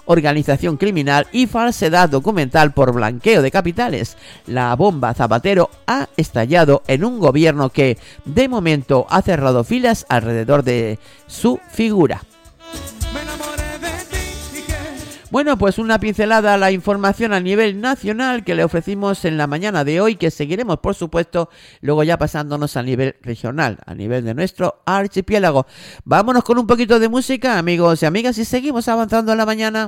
organización criminal y falsedad documental por blanqueo de capitales. La bomba Zapatero ha estallado en un gobierno que, de momento, ha cerrado filas alrededor de su figura. Bueno, pues una pincelada a la información a nivel nacional que le ofrecimos en la mañana de hoy, que seguiremos, por supuesto, luego ya pasándonos a nivel regional, a nivel de nuestro archipiélago. Vámonos con un poquito de música, amigos y amigas, y seguimos avanzando en la mañana.